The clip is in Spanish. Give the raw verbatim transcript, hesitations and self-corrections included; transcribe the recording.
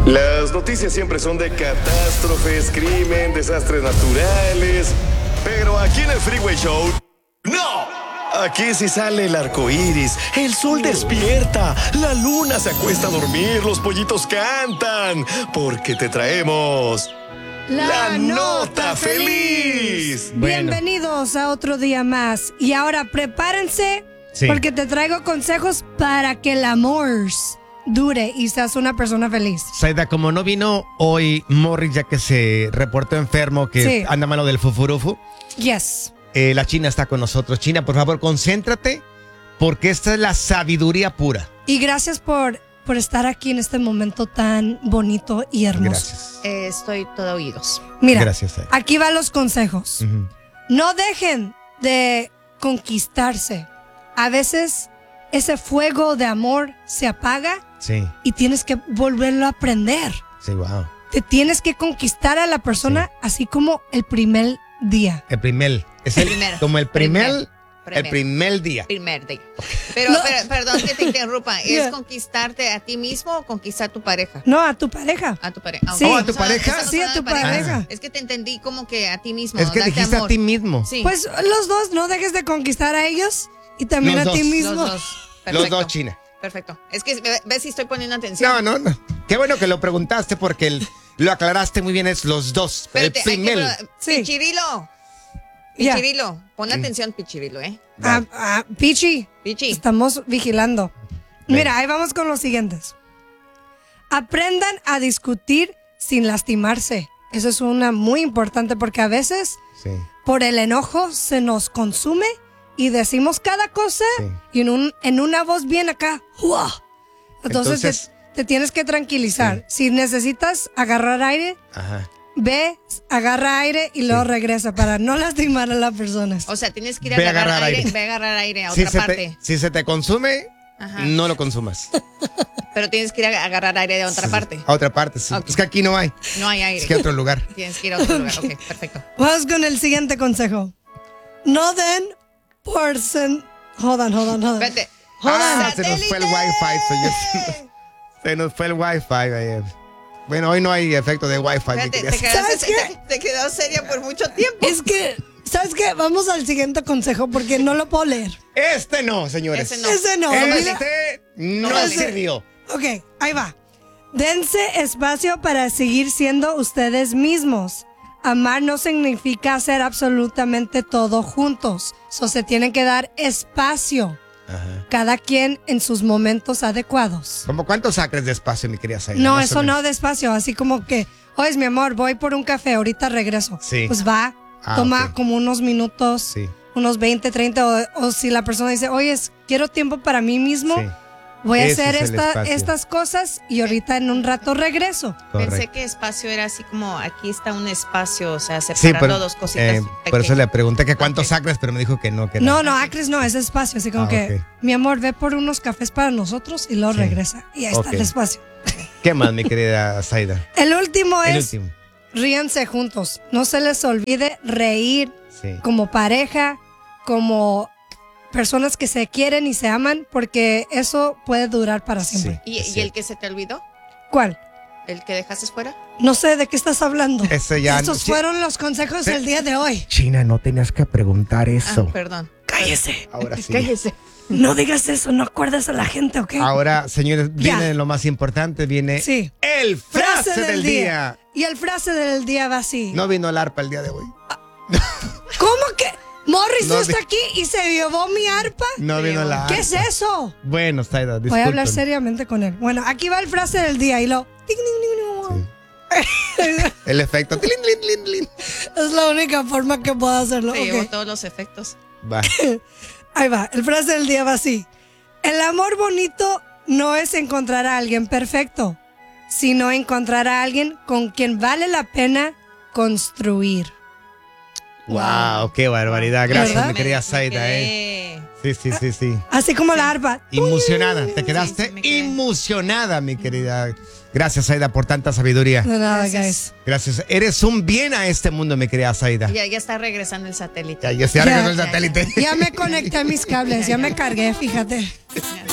Las noticias siempre son de catástrofes, crimen, desastres naturales. Pero aquí en el Freeway Show, ¡no! Aquí sí sale el arco iris, el sol despierta, la luna se acuesta a dormir, los pollitos cantan, porque te traemos La, la nota feliz. Bueno. Bienvenidos a otro día más. Y ahora prepárense, sí, porque te traigo consejos para que el amor dure y seas una persona feliz. Saida, como no vino hoy Morris, ya que se reportó enfermo, que sí, anda malo del fufurufu. Yes. Eh, la China está con nosotros. China, por favor, concéntrate, porque esta es la sabiduría pura. Y gracias por, por estar aquí en este momento tan bonito y hermoso. Gracias. Eh, estoy todo oídos. Mira, gracias, Saida. Aquí van los consejos. Uh-huh. No dejen de conquistarse. A veces ese fuego de amor se apaga, sí, y tienes que volverlo a aprender. Sí, wow. Te tienes que conquistar a la persona, sí, así como el primer día. El primer. Es el, Primero. como el primer, Primer. el primer día. Primer día. Pero, No. pero perdón que te interrumpa. ¿Es Yeah. conquistarte a ti mismo o conquistar a tu pareja? No, a tu pareja. A tu pareja. Sí. Oh, ¿a tu pareja? Estamos Sí, a hablando tu de pareja. Es que te entendí como que a ti mismo. Es que darte dijiste amor. a ti mismo. Sí. Pues los dos, no dejes de conquistar a ellos y también Los a ti dos. mismo. Los dos. Los Perfecto. dos, China. Perfecto. Es que ve- ves si estoy poniendo atención. No, no, no. Qué bueno que lo preguntaste porque el, lo aclaraste muy bien. Es los dos. Espérate, el primer. hay que- Sí. Pichirilo. Ya. Pichirilo. Pon atención, Pichirilo, ¿eh? Ah, ah, Pichi, Pichi. estamos vigilando. Ven. Mira, ahí vamos con los siguientes. Aprendan a discutir sin lastimarse. Eso es una muy importante porque a veces Sí. por el enojo se nos consume y decimos cada cosa, Sí. y en, un, en una voz bien acá. ¡Uah! Entonces, Entonces- te, te tienes que tranquilizar. Si necesitas agarrar aire, Ajá. ve, agarra aire y luego regresa para no lastimar a las personas. O sea, tienes que ir a Ve a agarrar, agarrar aire, aire. Ve a agarrar aire a Si otra se, parte. te, si se te consume, Ajá. no lo consumas. Pero tienes que ir a agarrar aire de otra Sí, parte. A otra parte, sí. Ok. Es que aquí no hay. No hay aire. Es que hay otro lugar. Tienes que ir a otro lugar. Ok, perfecto. Vamos con el siguiente consejo. No den por sen... Hold on, hold on, hold on. Vete. Hold on. Ah, se nos fue el wifi, señor. Se nos fue el wifi ayer. Bueno, hoy no hay efecto de wifi. mi Fíjate, querida. te quedaste, ¿Sabes qué? te, te quedó seria por mucho tiempo. Es que, ¿sabes qué? Vamos al siguiente consejo porque no lo puedo leer. Este no, señores. Ese no. Ese no. mira. Este no vale. sirvió. Ok, ahí va. Dense espacio para seguir siendo ustedes mismos. Amar no significa hacer absolutamente todo juntos. So, se tienen que dar espacio. Ajá. Cada quien en sus momentos adecuados. ¿Cómo cuántos acres de espacio, mi querida Saida? No, Más o eso no menos. despacio. Así como que, oye, mi amor, voy por un café, ahorita regreso. Sí. Pues va, Ah, toma ok. como unos minutos, Sí. unos veinte, treinta. O, o si la persona dice, oye, quiero tiempo para mí mismo. Sí. Voy a Ese hacer es el esta- espacio. estas cosas y ahorita en un rato regreso. Pensé Correcto. que espacio era así como aquí está un espacio, o sea, Sí, separando pero, dos cositas. eh, por eso pequeñas. le pregunté que cuántos Ok. acres, pero me dijo que no. Que No, no, acres no, es espacio. Así como Ah, que, ok. mi amor, ve por unos cafés para nosotros y luego Sí. regresa. Y ahí Ok. está el espacio. ¿Qué más, mi querida Saida? El último El es, último. ríanse juntos. No se les olvide reír Sí. como pareja, como personas que se quieren y se aman, porque eso puede durar para siempre. ¿Y, Es y el que se te olvidó? ¿Cuál? ¿El que dejaste fuera? No sé de qué estás hablando. Ese ya- Estos sí. fueron los consejos del día de hoy. China, no tenías que preguntar eso. Ah, perdón. Cállese. Ahora sí. Cállese. No digas eso, no acuerdas a la gente, ¿ok? Ahora, señores, Ya. viene lo más importante, viene Sí. el frase, del día. Y el frase del día va así. No vino el arpa el día de hoy. ¿Cómo que Morris no, No está vi- aquí y se llevó mi arpa? No vino la arpa. ¿Qué es eso? Bueno, Saida, disculpen. Voy a hablar seriamente con él. Bueno, aquí va el frase del día y lo... ting, ting, ting, ting. El efecto. Tlin, tlin, tlin, tlin. Es la única forma que puedo hacerlo. Te ok. llevo todos los efectos. Va. Ahí va, el frase del día va así. El amor bonito no es encontrar a alguien perfecto, sino encontrar a alguien con quien vale la pena construir. Wow, qué barbaridad. Gracias, ¿Verdad? mi querida Me- Saida, me eh. quedé- Sí, sí, sí, sí. Así como la arpa. Emocionada. Te quedaste sí, me quedé. emocionada, mi querida. Gracias, Saida, por tanta sabiduría. De nada, Gracias. guys. Gracias. Eres un bien a este mundo, mi querida Saida. Ya, ya está regresando el satélite. Ya, ya se Ya. arregló el satélite. Ya me conecté a mis cables, ya me cargué, fíjate.